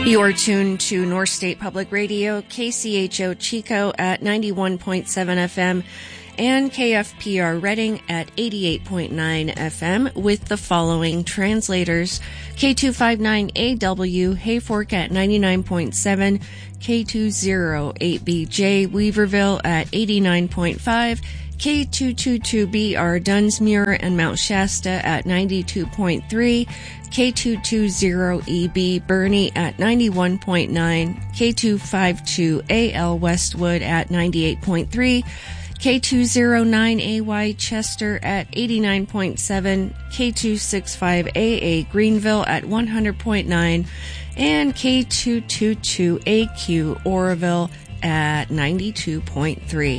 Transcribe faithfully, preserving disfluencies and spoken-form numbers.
You're tuned to North State Public Radio, K C H O Chico at ninety-one point seven F M and K F P R Reading at eighty-eight point nine F M with the following translators. K two fifty-nine A W, Hayfork at ninety-nine point seven, K two oh eight B J, Weaverville at eighty-nine point five, K two twenty-two B R, Dunsmuir and Mount Shasta at ninety-two point three, K two twenty E B, Bernie at ninety-one point nine, K two fifty-two A L, Westwood at ninety-eight point three, K two oh nine A Y, Chester at eighty-nine point seven, K two sixty-five A A, Greenville at one hundred point nine, and K two twenty-two A Q, Oroville at ninety-two point three.